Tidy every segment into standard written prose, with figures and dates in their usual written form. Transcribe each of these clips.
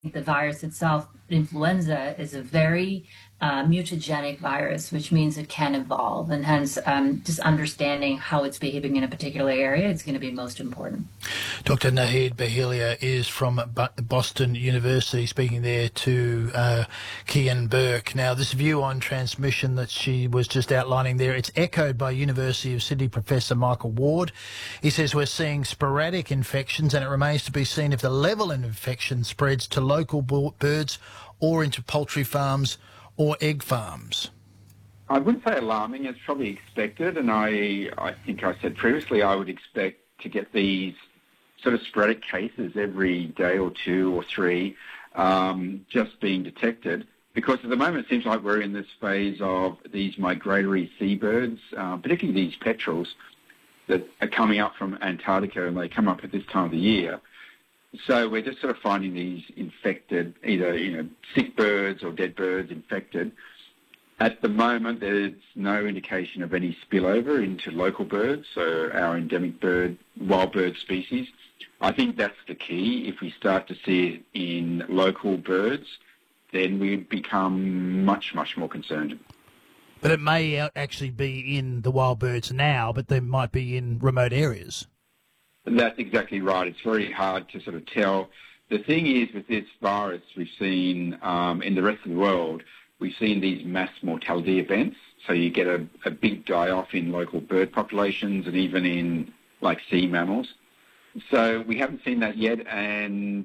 The virus itself, influenza, is a very mutagenic virus, which means it can evolve, and hence just understanding how it's behaving in a particular area is going to be most important. Dr. Naheed Bahilia is from Boston University, speaking there to Kian Burke. Now, this view on transmission that she was just outlining there, it's echoed by University of Sydney Professor Michael Ward. He says we're seeing sporadic infections, and it remains to be seen if the level of infection spreads to local birds or into poultry farms or egg farms. I wouldn't say alarming. It's probably expected, and I think I said previously I would expect to get these sort of sporadic cases every day or two or three just being detected, because at the moment it seems like we're in this phase of these migratory seabirds, particularly these petrels that are coming up from Antarctica, and they come up at this time of the year. So we're just sort of finding these infected, either sick birds or dead birds infected. At the moment, there's no indication of any spillover into local birds, so our endemic wild bird species. I think that's the key. If we start to see it in local birds, then we become much, much more concerned. But it may actually be in the wild birds now, but they might be in remote areas. That's exactly right. It's very hard to sort of tell. The thing is, with this virus, we've seen in the rest of the world, we've seen these mass mortality events. So you get a big die-off in local bird populations and even in, like, sea mammals. So we haven't seen that yet, and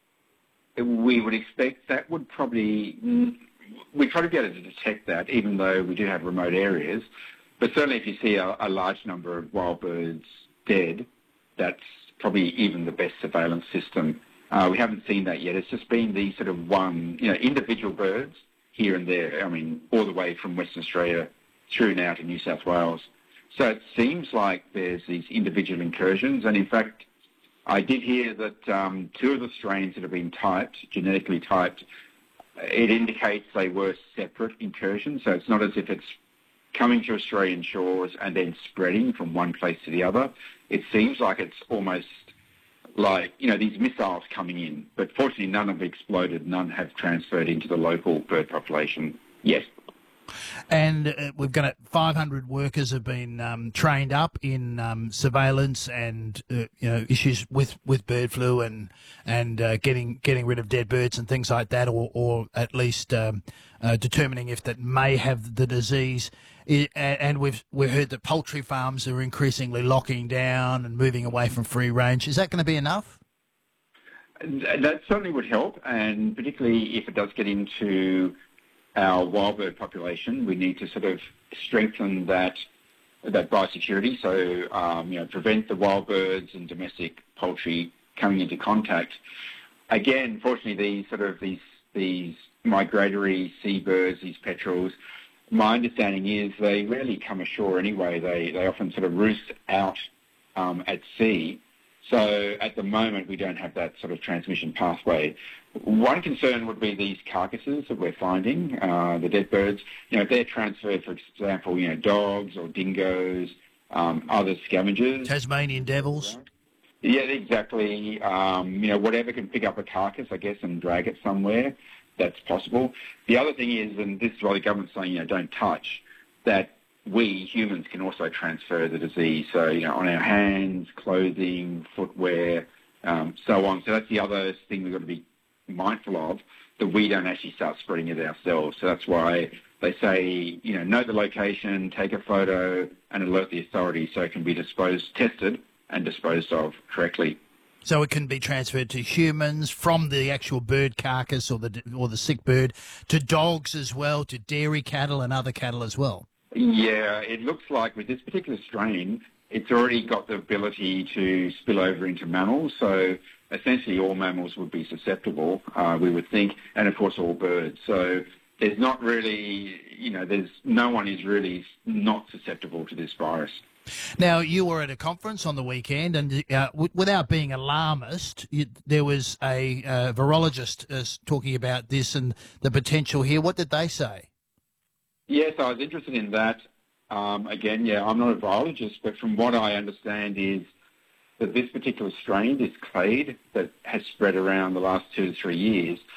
we would expect that we'd probably be able to detect that, even though we do have remote areas. But certainly if you see a large number of wild birds dead, that's probably even the best surveillance system. We haven't seen that yet. It's just been these sort of individual birds here and there, all the way from Western Australia through now to New South Wales. So it seems like there's these individual incursions, and in fact, I did hear that two of the strains that have been genetically typed, it indicates they were separate incursions, so it's not as if it's coming to Australian shores and then spreading from one place to the other. It seems like it's almost like, these missiles coming in, but fortunately none have exploded, none have transferred into the local bird population yet. And we've got 500 workers have been trained up in surveillance and issues with bird flu and getting rid of dead birds and things like that, or at least determining if that may have the disease. And we've heard that poultry farms are increasingly locking down and moving away from free range. Is that going to be enough? That certainly would help, and particularly if it does get into our wild bird population, we need to sort of strengthen that biosecurity. So, prevent the wild birds and domestic poultry coming into contact. Again, fortunately, these migratory seabirds, these petrels, my understanding is they rarely come ashore anyway. They often sort of roost out at sea. So at the moment, we don't have that sort of transmission pathway. One concern would be these carcasses that we're finding, the dead birds. If they're transferred, for example, dogs or dingoes, other scavengers. Tasmanian devils. Yeah, exactly. Whatever can pick up a carcass, I guess, and drag it somewhere, that's possible. The other thing is, and this is why the government's saying, don't touch, that we humans can also transfer the disease. So, on our hands, clothing, footwear, so on. So that's the other thing we've got to be mindful of, that we don't actually start spreading it ourselves. So that's why they say, note the location, take a photo, and alert the authorities so it can be tested and disposed of correctly. So it can be transferred to humans from the actual bird carcass or the sick bird to dogs as well, to dairy cattle and other cattle as well. Yeah, it looks like with this particular strain, it's already got the ability to spill over into mammals. So essentially all mammals would be susceptible, we would think, and of course all birds. So there's not really, no one is really not susceptible to this virus. Now, you were at a conference on the weekend, and without being alarmist, there was a virologist talking about this and the potential here. What did they say? Yes, I was interested in that. Again, I'm not a virologist, but from what I understand is that this particular strain, this clade that has spread around the last 2 to 3 years,